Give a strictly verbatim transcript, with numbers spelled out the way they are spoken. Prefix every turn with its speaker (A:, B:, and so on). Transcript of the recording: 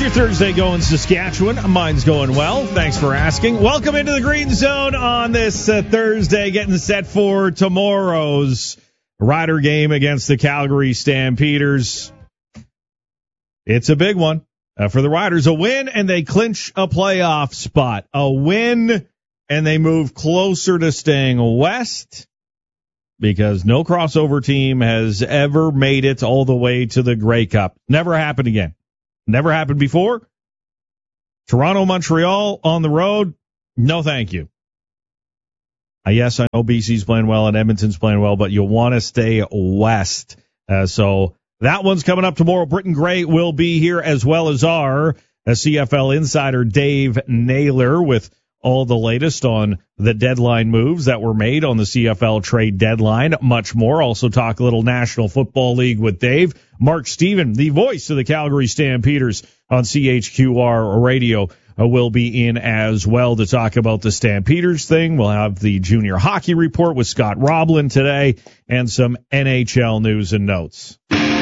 A: your Thursday going, Saskatchewan? Mine's going well. Thanks for asking. Welcome into the Green Zone on this uh, Thursday, getting set for tomorrow's Rider game against the Calgary Stampeders. It's a big one uh, for the Riders. A win, and they clinch a playoff spot. A win, and they move closer to staying west, because no crossover team has ever made it all the way to the Grey Cup. Never happened again. Never happened before. Toronto, Montreal on the road. No, thank you. Uh, yes, I know B C's playing well and Edmonton's playing well, but you want to stay west. Uh, so that one's coming up tomorrow. Britton Gray will be here, as well as our uh, C F L insider Dave Naylor, with all the latest on the deadline moves that were made on the C F L trade deadline. Much more. Also talk a little National Football League with Dave. Mark Steven, the voice of the Calgary Stampeders on C H Q R Radio, uh, will be in as well to talk about the Stampeders thing. We'll have the junior hockey report with Scott Roblin today, and some N H L news and notes.